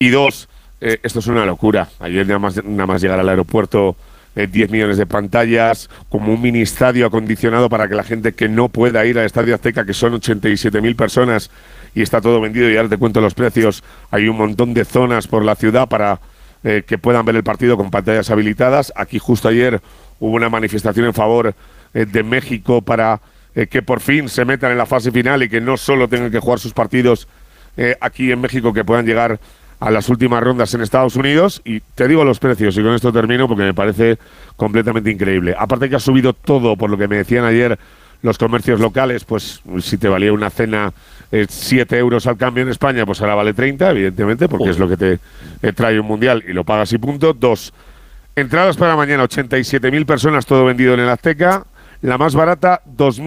Y dos, esto es una locura. Ayer nada más llegar al aeropuerto, 10 millones de pantallas, como un mini estadio acondicionado para que la gente que no pueda ir al Estadio Azteca, que son 87.000 personas, y está todo vendido, y ahora te cuento los precios, hay un montón de zonas por la ciudad para que puedan ver el partido con pantallas habilitadas. Aquí justo ayer hubo una manifestación en favor de México para que por fin se metan en la fase final y que no solo tengan que jugar sus partidos aquí en México, que puedan llegar a las últimas rondas en Estados Unidos. Y te digo los precios, y con esto termino porque me parece completamente increíble. Aparte que ha subido todo, por lo que me decían ayer los comercios locales, pues si te valía una cena 7 euros al cambio en España, pues ahora vale 30, evidentemente, porque es lo que te trae un mundial y lo pagas y punto. 2, entradas para mañana, 87.000 personas, todo vendido en el Azteca. La más barata,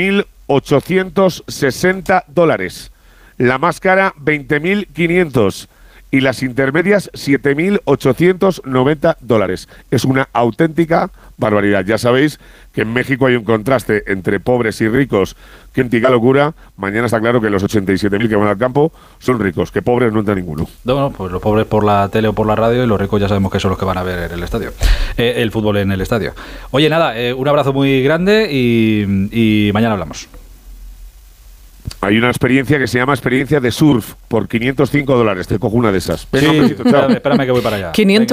$2.860. La más cara, 20.500. Y las intermedias, $7.890. Es una auténtica barbaridad. Ya sabéis que en México hay un contraste entre pobres y ricos, que auténtica locura. Mañana está claro que los 87.000 que van al campo son ricos, que pobres no entra ninguno. No, pues los pobres por la tele o por la radio, y los ricos ya sabemos que son los que van a ver el estadio, el fútbol en el estadio. Oye, nada, un abrazo muy grande y mañana hablamos. Hay una experiencia que se llama experiencia de surf por $505. Te cojo una de esas. Venga, sí, besito, espérame que voy para allá.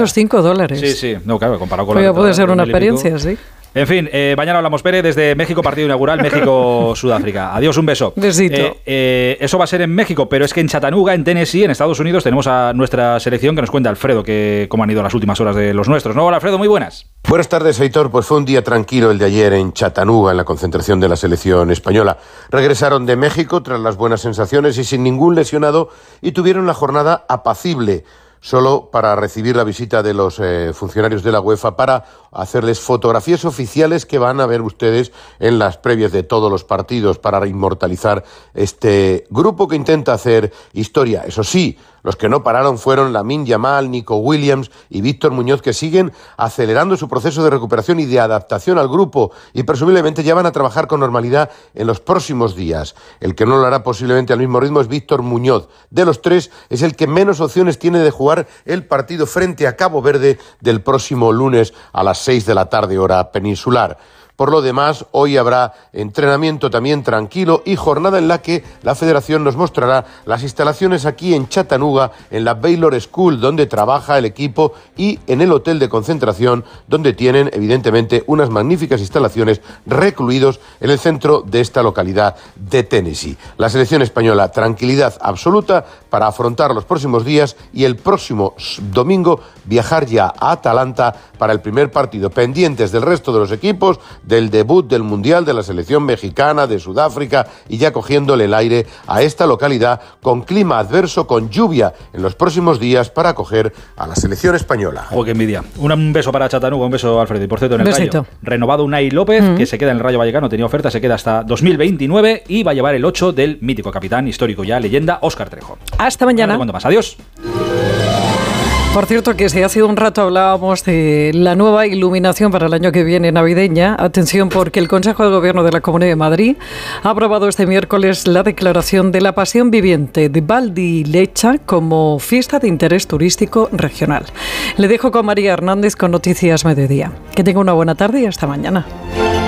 $505. Sí, sí. No, claro, comparado con la... Puede ser una experiencia, sí. En fin, mañana hablamos, Pere, desde México, partido inaugural, México-Sudáfrica. Adiós, un beso. Besito. Eso va a ser en México, pero es que en Chattanooga, en Tennessee, en Estados Unidos, tenemos a nuestra selección, que nos cuenta Alfredo cómo han ido las últimas horas de los nuestros. ¿No? Hola, Alfredo, muy buenas. Buenas tardes, Aitor. Pues fue un día tranquilo el de ayer en Chattanooga, en la concentración de la selección española. Regresaron de México tras las buenas sensaciones y sin ningún lesionado, y tuvieron la jornada apacible, solo para recibir la visita de los funcionarios de la UEFA para hacerles fotografías oficiales que van a ver ustedes en las previas de todos los partidos, para inmortalizar este grupo que intenta hacer historia. Eso sí, los que no pararon fueron Lamine Yamal, Nico Williams y Víctor Muñoz, que siguen acelerando su proceso de recuperación y de adaptación al grupo, y presumiblemente ya van a trabajar con normalidad en los próximos días. El que no lo hará posiblemente al mismo ritmo es Víctor Muñoz. De los tres, es el que menos opciones tiene de jugar el partido frente a Cabo Verde del próximo lunes a las 6 de la tarde, hora peninsular. Por lo demás, hoy habrá entrenamiento también tranquilo y jornada en la que la Federación nos mostrará las instalaciones aquí en Chattanooga, en la Baylor School, donde trabaja el equipo, y en el hotel de concentración, donde tienen, evidentemente, unas magníficas instalaciones recluidos en el centro de esta localidad de Tennessee. La selección española, tranquilidad absoluta para afrontar los próximos días, y el próximo domingo viajar ya a Atlanta para el primer partido, pendientes del resto de los equipos, del debut del Mundial de la selección mexicana, de Sudáfrica, y ya cogiéndole el aire a esta localidad con clima adverso, con lluvia en los próximos días, para acoger a la selección española. ¡Oh, qué envidia! Un beso para Chattanooga, un beso, Alfredo. Y por cierto, en el Besito. Rayo, renovado Unai López, que se queda en el Rayo Vallecano, tenía oferta, se queda hasta 2029 y va a llevar el 8 del mítico capitán, histórico ya, leyenda, Óscar Trejo. Hasta mañana. ¿Cuándo más? Adiós. Por cierto, que si hace un rato hablábamos de la nueva iluminación para el año que viene, navideña, atención, porque el Consejo de Gobierno de la Comunidad de Madrid ha aprobado este miércoles la declaración de la Pasión Viviente de Valdilecha como fiesta de interés turístico regional. Le dejo con María Hernández con Noticias Mediodía. Que tenga una buena tarde y hasta mañana.